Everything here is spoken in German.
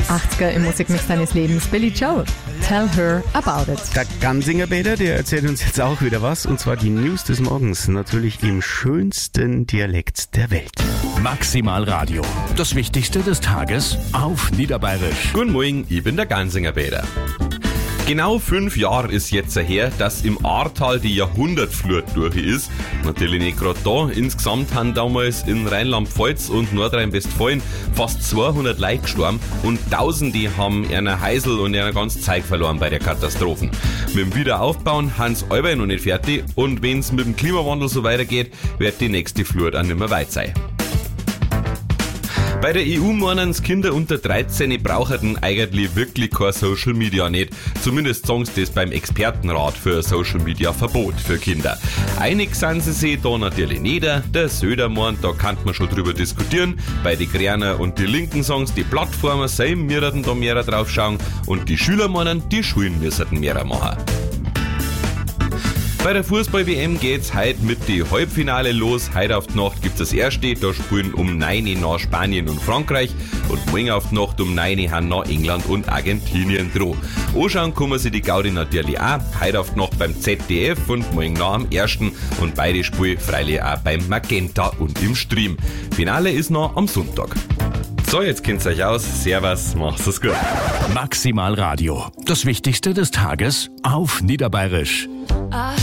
80er im Musikmix deines Lebens. Billy Joel, Tell Her About It. Der Gansinger Peter, der erzählt uns jetzt auch wieder was, und zwar die News des Morgens, natürlich im schönsten Dialekt der Welt. Maximal Radio. Das Wichtigste des Tages auf Niederbayerisch. Guten Morgen, ich bin der Gansinger Peter. Genau 5 Jahre ist jetzt her, dass im Ahrtal die Jahrhundertflut durch ist. Natürlich nicht gerade da. Insgesamt haben damals in Rheinland-Pfalz und Nordrhein-Westfalen fast 200 Leute gestorben und Tausende haben ihren Heisel und ihren ganzen Zeug verloren bei der Katastrophen. Mit dem Wiederaufbauen haben sie alle noch nicht fertig, und wenn es mit dem Klimawandel so weitergeht, wird die nächste Flut auch nicht mehr weit sein. Bei der EU meinen Kinder unter 13 brauchen eigentlich wirklich kein Social Media nicht. Zumindest sagen sie das beim Expertenrat für Social Media Verbot für Kinder. Einig sind sie sich da natürlich nicht. Der Söder meint, da kann man schon drüber diskutieren. Bei die Grünen und die Linken sagen die Plattformen selber müssten da mehr drauf schauen, und die Schüler meinen, die Schulen müssten mehr machen. Bei der Fußball-WM geht's heute mit die Halbfinale los. Heute auf die Nacht gibt's das erste. Da spielen um 9 Uhr nach Spanien und Frankreich. Und morgen auf die Nacht um 9 Uhr haben nach England und Argentinien dran. Anschauen kann man sich die Gaudi natürlich auch. Heute auf die Nacht beim ZDF und morgen nach am 1. Und beide Spiele freilich auch beim Magenta und im Stream. Finale ist noch am Sonntag. So, jetzt kennt's euch aus. Servus, macht's es gut. Maximal Radio. Das Wichtigste des Tages auf Niederbayerisch.